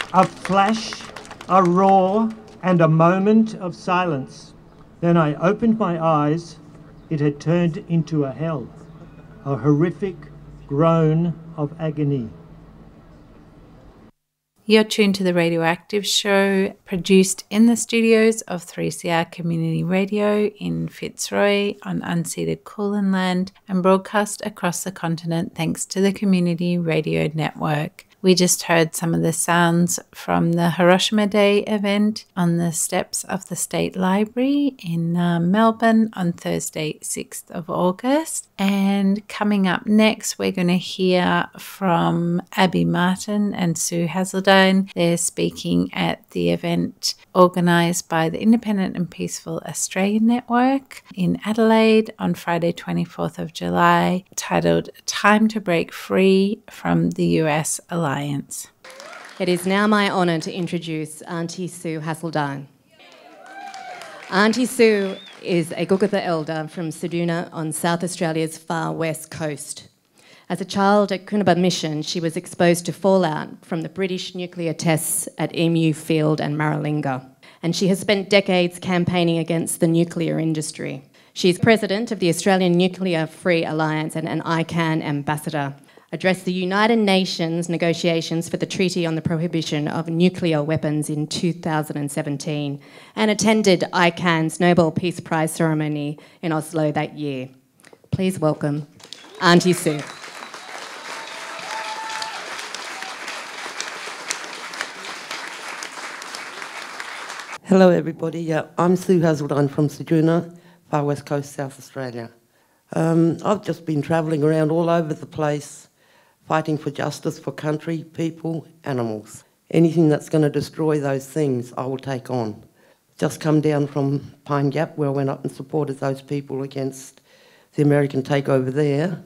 A flash, a roar, and a moment of silence. Then I opened my eyes. It had turned into a hell, a horrific groan of agony. You're tuned to The Radioactive Show, produced in the studios of 3CR Community Radio in Fitzroy on unceded Kulin land and broadcast across the continent thanks to the Community Radio Network. We just heard some of the sounds from the Hiroshima Day event on the steps of the State Library in Melbourne on Thursday, 6th of August. And coming up next, we're going to hear from Abby Martin and Sue Hazeldine. They're speaking at the event organised by the Independent and Peaceful Australian Network in Adelaide on Friday, 24th of July, titled Time to Break Free from the US Alliance. It is now my honour to introduce Auntie Sue Hazeldine. Auntie Sue is a Gugutha elder from Ceduna on South Australia's far west coast. As a child at Coonabba Mission, she was exposed to fallout from the British nuclear tests at Emu Field and Maralinga, and she has spent decades campaigning against the nuclear industry. She's president of the Australian Nuclear Free Alliance and an ICAN ambassador, addressed the United Nations negotiations for the Treaty on the Prohibition of Nuclear Weapons in 2017 and attended ICAN's Nobel Peace Prize ceremony in Oslo that year. Please welcome Auntie Sue. Hello everybody, I'm Sue Hazeldine from Ceduna, far west coast, South Australia. I've just been travelling around all over the place fighting for justice for country, people, animals. Anything that's going to destroy those things, I will take on. Just come down from Pine Gap, where I went up and supported those people against the American takeover there.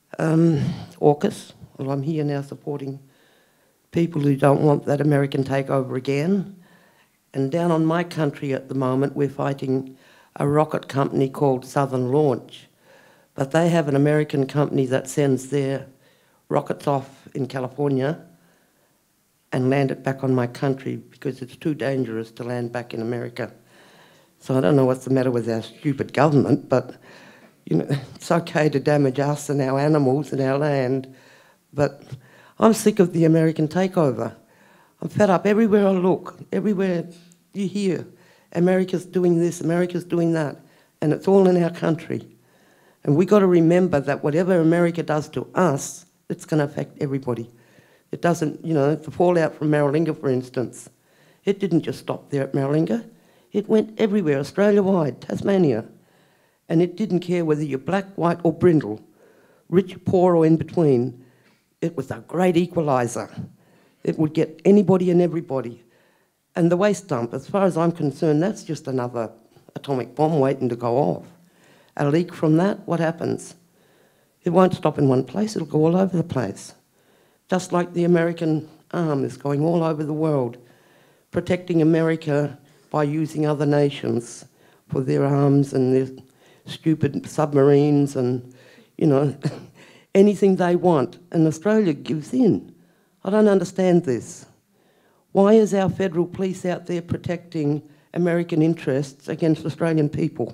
AUKUS, well, I'm here now supporting people who don't want that American takeover again. And down on my country at the moment, we're fighting a rocket company called Southern Launch. But they have an American company that sends their rockets off in California and land it back on my country because it's too dangerous to land back in America. So I don't know what's the matter with our stupid government, but you know, it's okay to damage us and our animals and our land, but I'm sick of the American takeover. I'm fed up everywhere I look, everywhere you hear, America's doing this, America's doing that, and it's all in our country. And we got to remember that whatever America does to us, it's going to affect everybody. It doesn't, you know, the fallout from Maralinga, for instance, it didn't just stop there at Maralinga. It went everywhere, Australia-wide, Tasmania. And it didn't care whether you're black, white or brindle, rich, poor or in between. It was a great equaliser. It would get anybody and everybody. And the waste dump, as far as I'm concerned, that's just another atomic bomb waiting to go off. A leak from that, what happens? It won't stop in one place, it'll go all over the place. Just like the American arm is going all over the world, protecting America by using other nations for their arms and their stupid submarines and, you know, anything they want. And Australia gives in. I don't understand this. Why is our federal police out there protecting American interests against Australian people?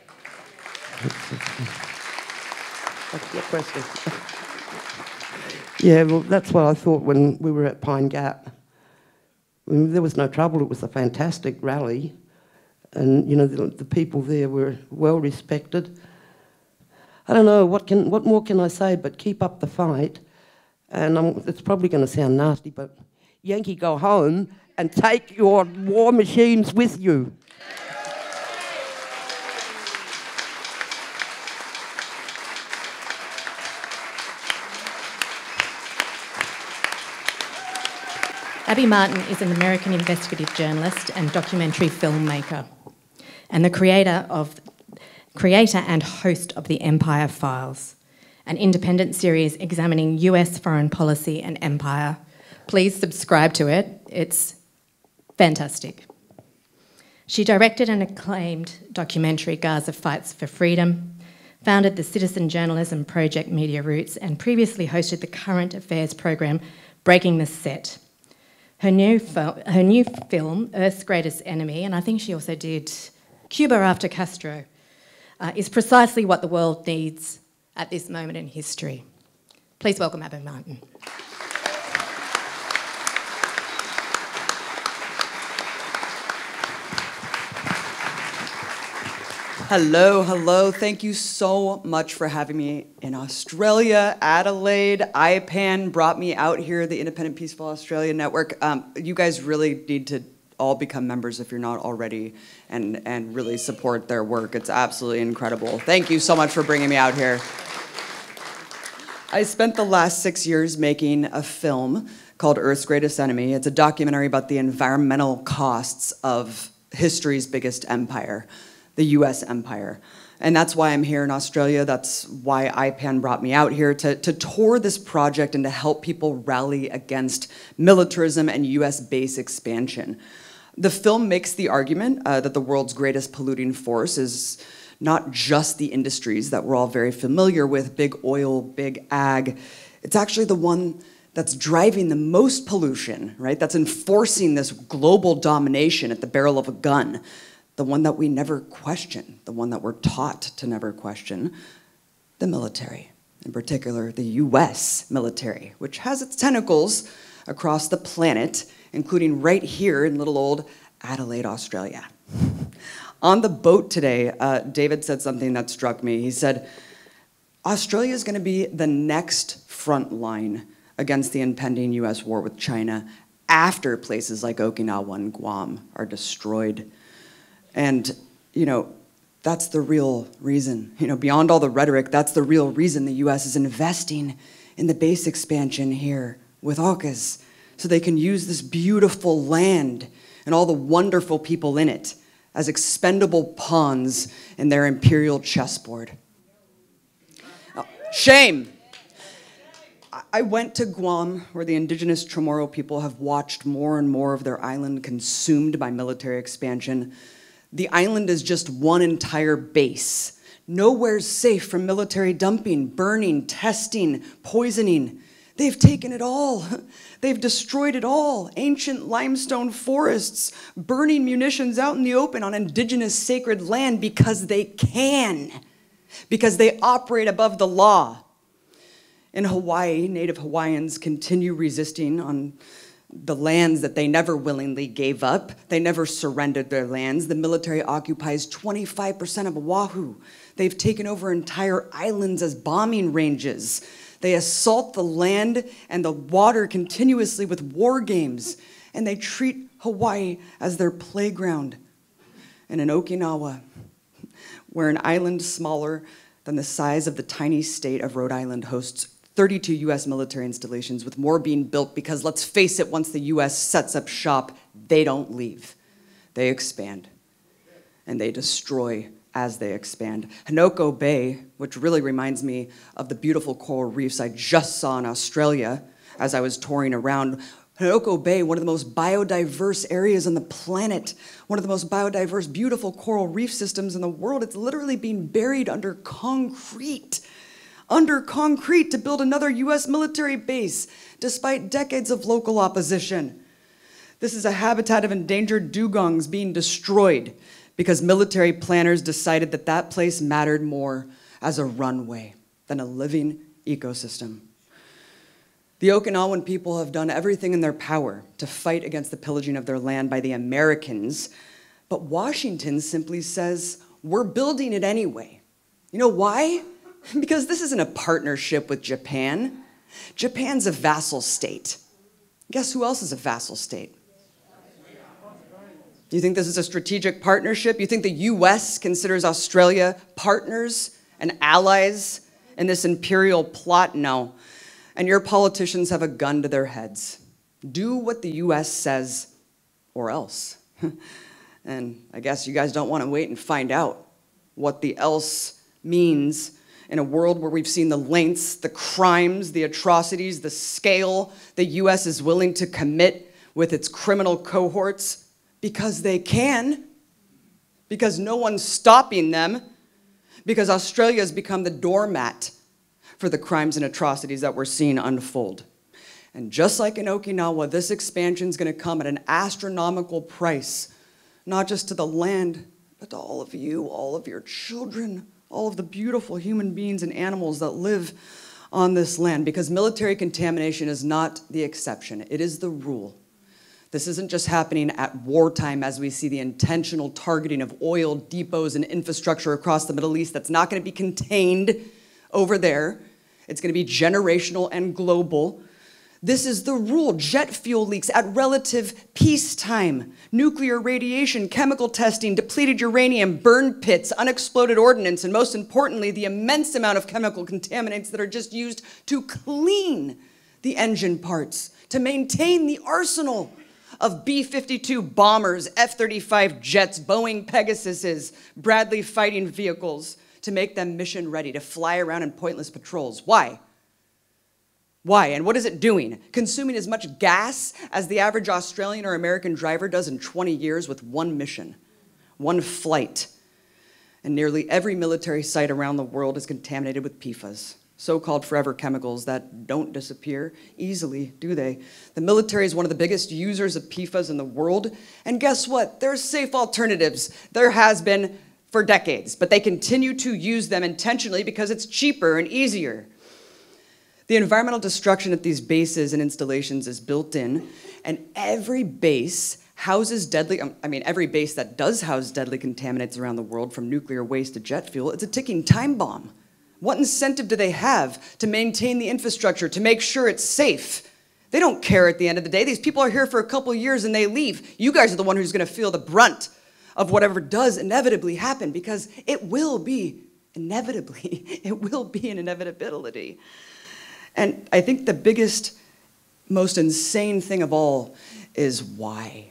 That's your question. Yeah, well, that's what I thought when we were at Pine Gap. I mean, there was no trouble, it was a fantastic rally. And, you know, the people there were well respected. I don't know, what more can I say but keep up the fight. And it's probably going to sound nasty, but Yankee, go home and take your war machines with you. Abby Martin is an American investigative journalist and documentary filmmaker, and the creator and host of The Empire Files, an independent series examining US foreign policy and empire. Please subscribe to it. It's fantastic. She directed an acclaimed documentary, Gaza Fights for Freedom, founded the citizen journalism project Media Roots, and previously hosted the current affairs program Breaking the Set. Her new film, Earth's Greatest Enemy, and I think she also did Cuba After Castro, is precisely what the world needs at this moment in history. Please welcome Abby Martin. Hello. Thank you so much for having me in Australia, Adelaide. IPAN brought me out here, the Independent Peaceful Australia Network. You guys really need to all become members if you're not already, and really support their work. It's absolutely incredible. Thank you so much for bringing me out here. I spent the last 6 years making a film called Earth's Greatest Enemy. It's a documentary about the environmental costs of history's biggest empire, the US empire. And that's why I'm here in Australia. That's why IPAN brought me out here to tour this project and to help people rally against militarism and US base expansion. The film makes the argument that the world's greatest polluting force is not just the industries that we're all very familiar with, big oil, big ag. It's actually the one that's driving the most pollution, right? That's enforcing this global domination at the barrel of a gun. The one that we never question, the one that we're taught to never question, the military, in particular the US military, which has its tentacles across the planet, including right here in little old Adelaide, Australia. On the boat today, David said something that struck me. He said, Australia is going to be the next front line against the impending US war with China after places like Okinawa and Guam are destroyed. And, that's the real reason. Beyond all the rhetoric, that's the real reason the US is investing in the base expansion here with AUKUS, so they can use this beautiful land and all the wonderful people in it as expendable pawns in their imperial chessboard. Shame! I went to Guam, where the indigenous Chamorro people have watched more and more of their island consumed by military expansion. The island is just one entire base. Nowhere's safe from military dumping, burning, testing, poisoning. They've taken it all. They've destroyed it all. Ancient limestone forests, burning munitions out in the open on indigenous sacred land because they can, because they operate above the law. In Hawaii, Native Hawaiians continue resisting on the lands that they never willingly gave up. They never surrendered their lands. The military occupies 25% of Oahu. They've taken over entire islands as bombing ranges. They assault the land and the water continuously with war games, and they treat Hawaii as their playground. And in Okinawa, where an island smaller than the size of the tiny state of Rhode Island hosts 32 US military installations, with more being built because, let's face it, once the US sets up shop, they don't leave. They expand, and they destroy as they expand. Henoko Bay, which really reminds me of the beautiful coral reefs I just saw in Australia as I was touring around. Henoko Bay, one of the most biodiverse areas on the planet, one of the most biodiverse, beautiful coral reef systems in the world. It's literally being buried under concrete to build another US military base, despite decades of local opposition. This is a habitat of endangered dugongs being destroyed because military planners decided that that place mattered more as a runway than a living ecosystem. The Okinawan people have done everything in their power to fight against the pillaging of their land by the Americans, but Washington simply says, we're building it anyway. You know why? Because this isn't a partnership with Japan. Japan's a vassal state. Guess who else is a vassal state? Do you think this is a strategic partnership? You think the US considers Australia partners and allies in this imperial plot? No. And your politicians have a gun to their heads. Do what the US says, or else. And I guess you guys don't want to wait and find out what the else means in a world where we've seen the lengths, the crimes, the atrocities, the scale the US is willing to commit with its criminal cohorts because they can, because no one's stopping them, because Australia has become the doormat for the crimes and atrocities that we're seeing unfold. And just like in Okinawa, this expansion is going to come at an astronomical price, not just to the land, but to all of you, all of your children, all of the beautiful human beings and animals that live on this land, because military contamination is not the exception, it is the rule. This isn't just happening at wartime as we see the intentional targeting of oil depots and infrastructure across the Middle East that's not going to be contained over there. It's going to be generational and global. This is the rule. Jet fuel leaks at relative peacetime, nuclear radiation, chemical testing, depleted uranium, burn pits, unexploded ordnance, and most importantly, the immense amount of chemical contaminants that are just used to clean the engine parts, to maintain the arsenal of B-52 bombers, F-35 jets, Boeing Pegasuses, Bradley fighting vehicles, to make them mission ready, to fly around in pointless patrols. Why? Why? And what is it doing? Consuming as much gas as the average Australian or American driver does in 20 years with one mission, one flight. And nearly every military site around the world is contaminated with PFAS, so-called forever chemicals that don't disappear easily, do they? The military is one of the biggest users of PFAS in the world. And guess what? There's safe alternatives. There has been for decades, but they continue to use them intentionally because it's cheaper and easier. The environmental destruction at these bases and installations is built in, and every base houses deadly, every base that does house deadly contaminants around the world, from nuclear waste to jet fuel, it's a ticking time bomb. What incentive do they have to maintain the infrastructure, to make sure it's safe? They don't care at the end of the day. These people are here for a couple of years and they leave. You guys are the one who's going to feel the brunt of whatever does inevitably happen, because it will be inevitably, it will be an inevitability. And I think the biggest, most insane thing of all is why.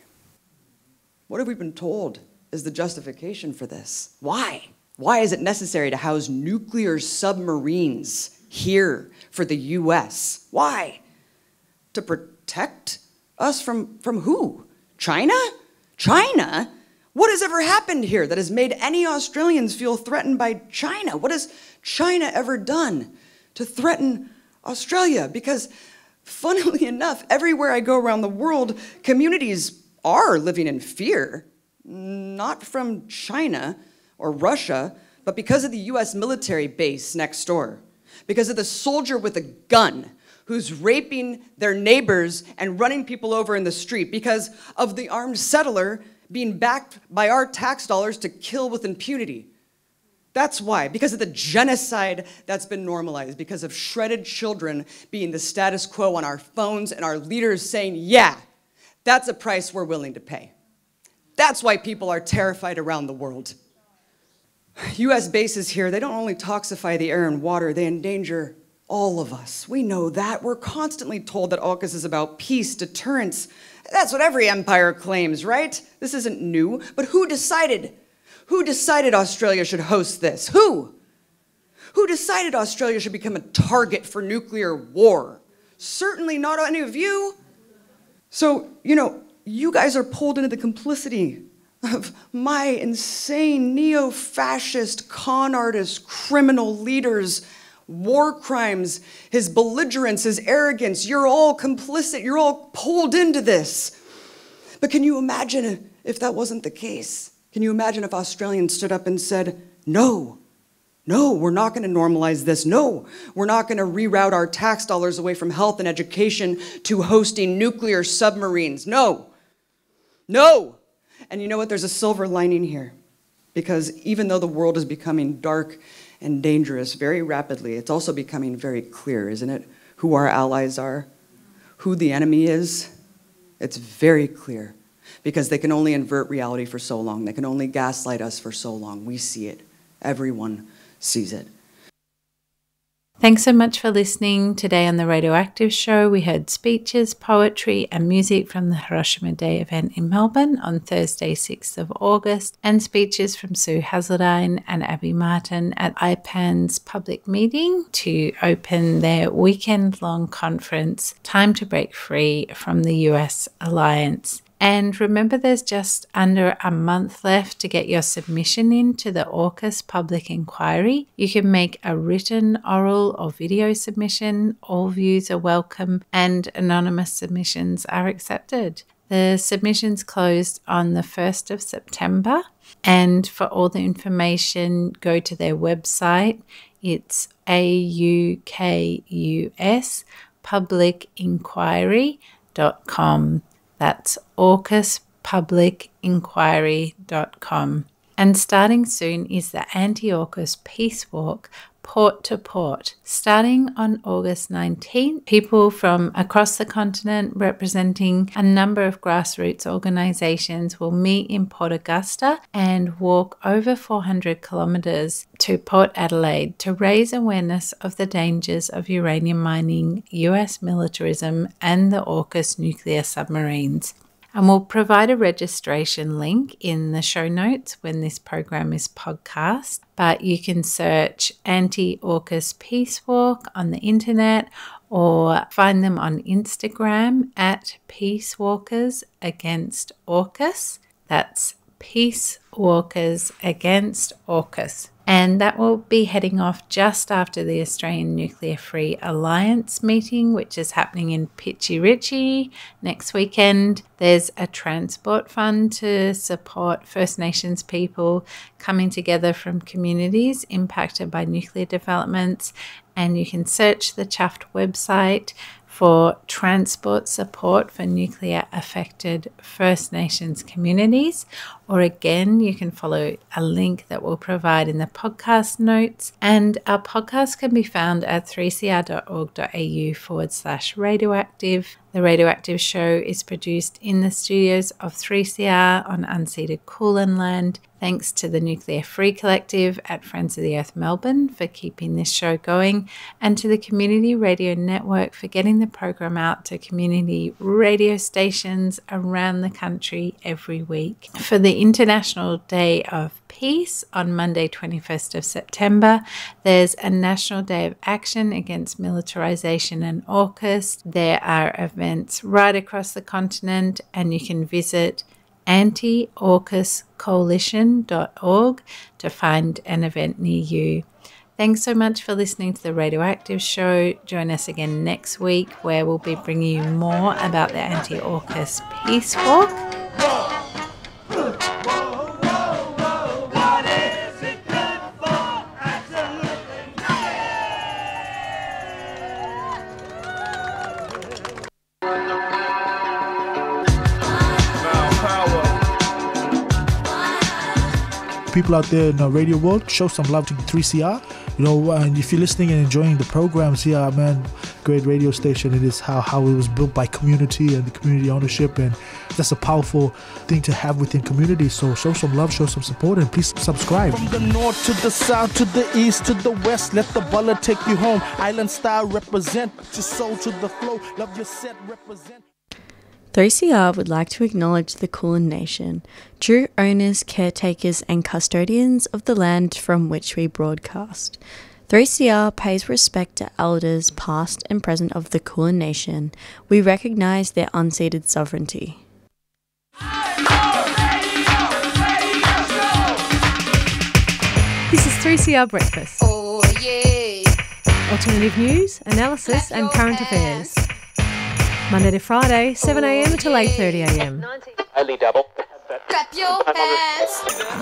What have we been told is the justification for this? Why? Why is it necessary to house nuclear submarines here for the US? Why? To protect us from who? China? China? What has ever happened here that has made any Australians feel threatened by China? What has China ever done to threaten Australia? Because funnily enough, everywhere I go around the world, communities are living in fear, not from China or Russia, but because of the US military base next door, because of the soldier with a gun who's raping their neighbors and running people over in the street, because of the armed settler being backed by our tax dollars to kill with impunity. That's why, because of the genocide that's been normalized, because of shredded children being the status quo on our phones and our leaders saying, yeah, that's a price we're willing to pay. That's why people are terrified around the world. US bases here, they don't only toxify the air and water, they endanger all of us. We know that. We're constantly told that AUKUS is about peace, deterrence. That's what every empire claims, right? This isn't new. But who decided? Who decided Australia should host this? Who? Who decided Australia should become a target for nuclear war? Certainly not any of you. So, you guys are pulled into the complicity of my insane neo-fascist con artist, criminal leaders, war crimes, his belligerence, his arrogance. You're all complicit. You're all pulled into this. But can you imagine if that wasn't the case? Can you imagine if Australians stood up and said, no, we're not going to normalize this. No, we're not going to reroute our tax dollars away from health and education to hosting nuclear submarines. No. And you know what? There's a silver lining here. Because even though the world is becoming dark and dangerous very rapidly, it's also becoming very clear, isn't it? Who our allies are, who the enemy is. It's very clear. Because they can only invert reality for so long. They can only gaslight us for so long. We see it. Everyone sees it. Thanks so much for listening. Today on The Radioactive Show, we heard speeches, poetry and music from the Hiroshima Day event in Melbourne on Thursday, 6th of August, and speeches from Sue Hazeldine and Abby Martin at IPAN's public meeting to open their weekend-long conference, Time to Break Free from the US Alliance. And remember, there's just under a month left to get your submission in to the AUKUS public inquiry. You can make a written, oral or video submission. All views are welcome and anonymous submissions are accepted. The submissions closed on the 1st of September. And for all the information, go to their website. It's AUKUSpublicinquiry.com. That's AUKUSpublicinquiry.com. And starting soon is the Anti-AUKUS Peace Walk, port to port. Starting on August 19th, people from across the continent representing a number of grassroots organisations will meet in Port Augusta and walk over 400 kilometres to Port Adelaide to raise awareness of the dangers of uranium mining, US militarism and the AUKUS nuclear submarines. And we'll provide a registration link in the show notes when this program is podcast. But you can search Anti-AUKUS Peace Walk on the internet or find them on Instagram at Peace Walkers Against AUKUS. That's Peace Walkers Against AUKUS. And that will be heading off just after the Australian Nuclear Free Alliance meeting, which is happening in Pitchi Ritchie next weekend. There's a transport fund to support First Nations people coming together from communities impacted by nuclear developments. And you can search the Chuffed website for transport support for nuclear affected First Nations communities. Or again, you can follow a link that we'll provide in the podcast notes. And our podcast can be found at 3cr.org.au/radioactive. The Radioactive Show is produced in the studios of 3CR on unceded Kulin land. Thanks to the Nuclear Free Collective at Friends of the Earth Melbourne for keeping this show going, and to the Community Radio Network for getting the program out to community radio stations around the country every week. For the International Day of Peace on Monday 21st of September, there's a National Day of Action against Militarisation and AUKUS. There are events right across the continent, and you can visit antiaukuscoalition.org to find an event near you. Thanks so much for listening to The Radioactive Show. Join us again next week where we'll be bringing you more about the Anti-AUKUS Peace Walk. People out there in the radio world, show some love to 3CR. And if you're listening and enjoying the programs here, man, great radio station. It is how it was built by community and the community ownership, and that's a powerful thing to have within community. So show some love, show some support, and please subscribe. From the north to the south to the east to the west, let the baller take you home. Island style represent, put your soul to the flow, love your set represent. 3CR would like to acknowledge the Kulin Nation, true owners, caretakers and custodians of the land from which we broadcast. 3CR pays respect to elders past and present of the Kulin Nation. We recognise their unceded sovereignty. This is 3CR Breakfast. Oh yeah. Alternative news, analysis and current affairs. Monday to Friday, 7 a.m. till 8:30 a.m. Only double. Clap your hands.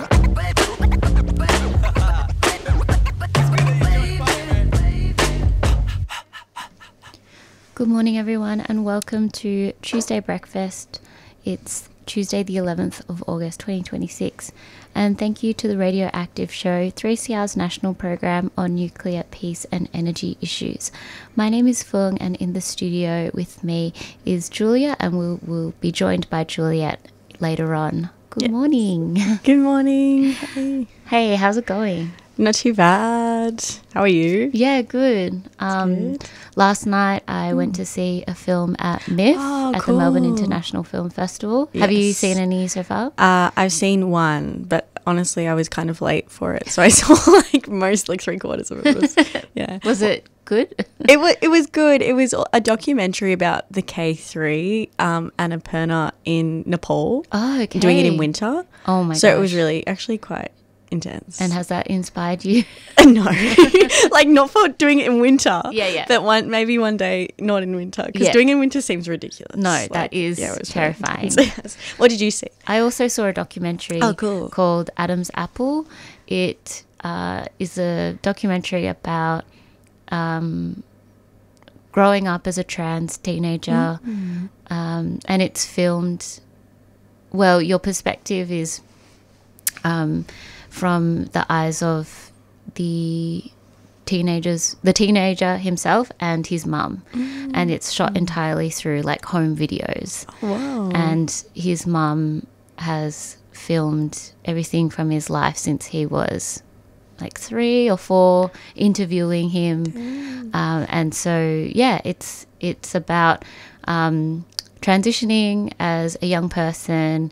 Good morning, everyone, and welcome to Tuesday Breakfast. It's Tuesday, the 11th of August, 2026. And thank you to the Radioactive Show, 3CR's national program on nuclear peace and energy issues. My name is Fung, and in the studio with me is Julia, and we'll be joined by Juliet later on. Good morning. Good morning. Hey, how's it going? Not too bad. How are you? Yeah, good. Last night I went to see a film at MIFF at the Melbourne International Film Festival. Yes. Have you seen any so far? I've seen one, but honestly I was kind of late for it, so I saw like 3/4 of it. Yeah. Was it good? It was good. It was a documentary about the K3 Annapurna in Nepal. Oh, okay. Doing it in winter. Oh my So gosh. it was really actually quite intense. And has that inspired you? No, like not for doing it in winter. Yeah. But maybe one day not in winter, because Yeah. doing it in winter seems ridiculous. No, Like, that is it was very terrifying. intense. Yes. What did you see? I also saw a documentary called Adam's Apple. It is a documentary about growing up as a trans teenager, and it's filmed. Well, your perspective is from the eyes of the teenager himself and his mum, and it's shot entirely through like home videos. Wow. And his mum has filmed everything from his life since he was like 3 or 4, interviewing him. And so yeah, it's about transitioning as a young person,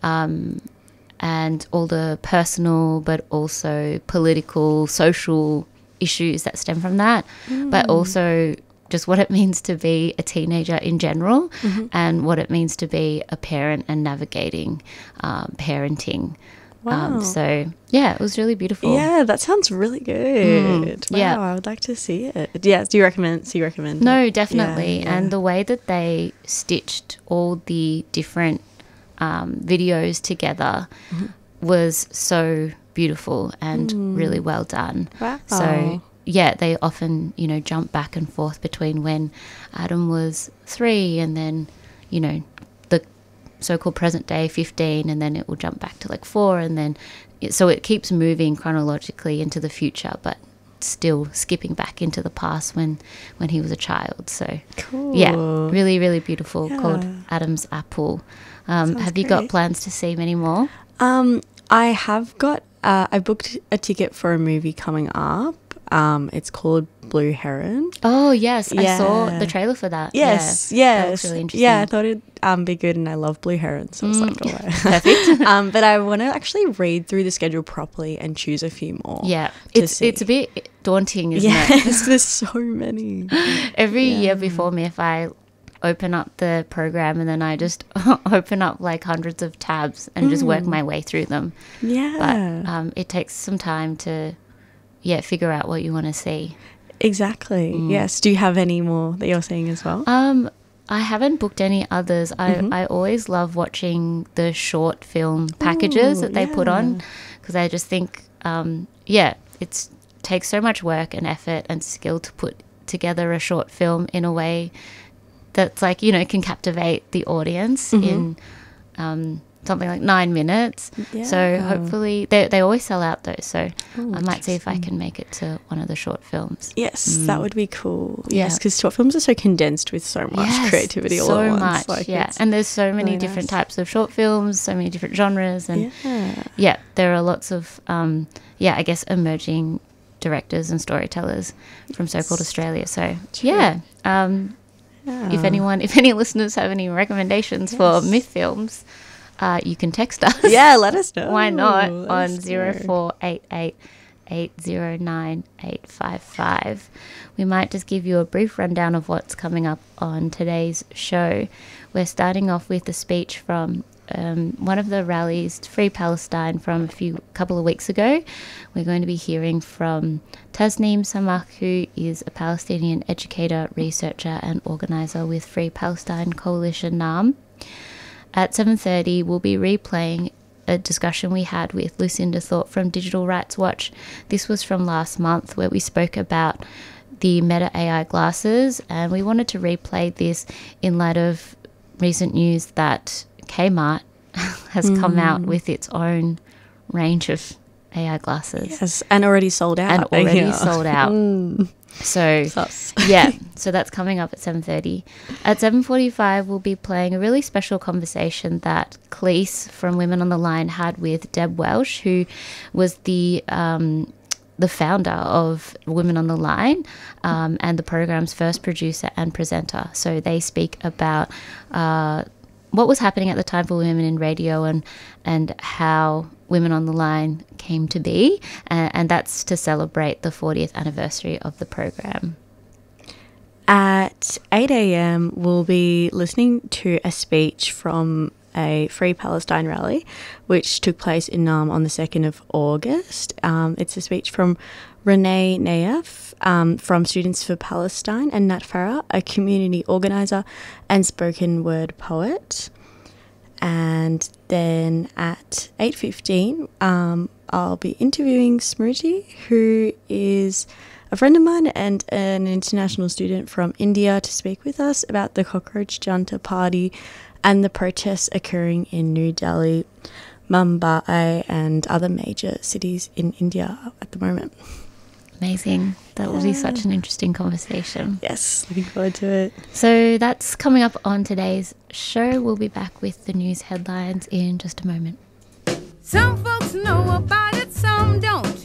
and all the personal but also political, social issues that stem from that, but also just what it means to be a teenager in general, and what it means to be a parent and navigating parenting. Wow. So yeah, it was really beautiful. Yeah, that sounds really good. Wow, yeah. I would like to see it. Yeah, do you recommend? No, it? definitely. Yeah. And the way that they stitched all the different videos together was so beautiful and really well done. Wow. So yeah, they often, jump back and forth between when Adam was 3 and then, the so-called present day 15, and then it will jump back to like 4, and then so it keeps moving chronologically into the future, but still skipping back into the past when he was a child. So cool. Yeah, really, really beautiful. Yeah. Called Adam's Apple. Have you got plans to see many more? I have got. I booked a ticket for a movie coming up. It's called Blue Heron. Oh yes, Yeah. I saw the trailer for that. Yes, yeah, that looks really interesting. Yeah, I thought it'd be good, and I love Blue Heron, so I was like, oh, wow. Perfect. But I want to actually read through the schedule properly and choose a few more. Yeah, it's a bit daunting, isn't it? Yes, there's so many. Every year before me, if I open up the program and then I just open up like hundreds of tabs and just work my way through them. Yeah, but it takes some time to figure out what you want to see. Exactly. Yes. Do you have any more that you're seeing as well? I haven't booked any others. I always love watching the short film packages that they put on, because I just think it takes so much work and effort and skill to put together a short film in a way that's like, can captivate the audience in something like 9 minutes. Yeah. So hopefully they always sell out though, so I might see if I can make it to one of the short films. Yes, that would be cool. Yes, because short films are so condensed with so much creativity all at once. So much, and there's so many really different nice. types of short films, so many different genres, and there are lots of I guess emerging directors and storytellers from so-called Australia. So if any listeners have any recognizations for myth films, you can text us. Yeah, let us know. Why not? On 0488 809 855. We might just give you a brief rundown of what's coming up on today's show. We're starting off with a speech from one of the rallies, Free Palestine, from a couple of weeks ago. We're going to be hearing from Tasneem Samak, who is a Palestinian educator, researcher and organiser with Free Palestine Coalition NAM. At 7:30, we'll be replaying a discussion we had with Lucinda Thorpe from Digital Rights Watch. This was from last month, where we spoke about the Meta AI glasses, and we wanted to replay this in light of recent news that Kmart has come out with its own range of AI glasses. Yes, and already sold out. So so that's coming up at 7:30. At 7:45, we'll be playing a really special conversation that Cleese from Women on the Line had with Deb Welsh, who was the founder of Women on the Line, and the program's first producer and presenter. So they speak about what was happening at the time for women in radio and how Women on the Line came to be, and that's to celebrate the 40th anniversary of the program. At 8 a.m, we'll be listening to a speech from a Free Palestine rally, which took place in Naarm on the 2nd of August. It's a speech from Renee Nayef from Students for Palestine, and Nat Farah, a community organiser and spoken word poet. And then at 8:15, I'll be interviewing Smriti, who is a friend of mine and an international student from India, to speak with us about the Cockroach Junta Party and the protests occurring in New Delhi, Mumbai and other major cities in India at the moment. Amazing. That will be such an interesting conversation. Yes, looking forward to it. So that's coming up on today's show. We'll be back with the news headlines in just a moment. Some folks know about it, some don't.